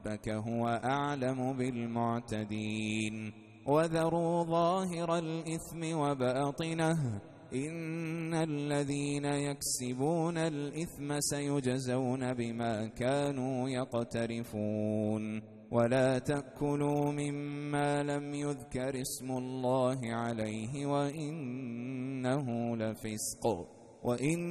ربك هو أعلم بالمعتدين وذروا ظاهر الإثم وباطنه إن الذين يكسبون الإثم سيجزون بما كانوا يقترفون ولا تأكلوا مما لم يذكر اسم الله عليه وإنه لفسق